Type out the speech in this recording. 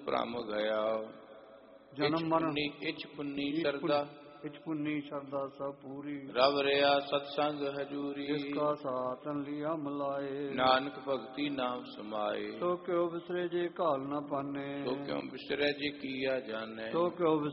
ਭ੍ਰਮ ਗਿਆ। ਜਨਮ ਮਰਨ ਇਛ ਪੁੰਨੀ ਸ਼ਰਦਾ ਇਛ ਪੁੰਨੀ ਸ਼ਰਦਾ ਸਭ ਪੂਰੀ। ਰਵ ਰਿਆ ਸਤਸੰਗ ਹਜੂਰੀ। ਜਿਸਕਾ ਸਾਤਨ ਲਿਆ ਮਲਾਏ। ਨਾਨਕ ਭਗਤੀ ਨਾਮ ਸਮਾਏ। ਸੋ ਕਿਉ ਵਿਸਰੇ ਜੇ ਘਾਲ ਨਾ ਪਾਨੇ। ਸੋ ਕਿਉ ਬਿਸਰੈ ਜੇ ਕੀਆ ਜਾਣੈ। ਸੋ ਕਿਉ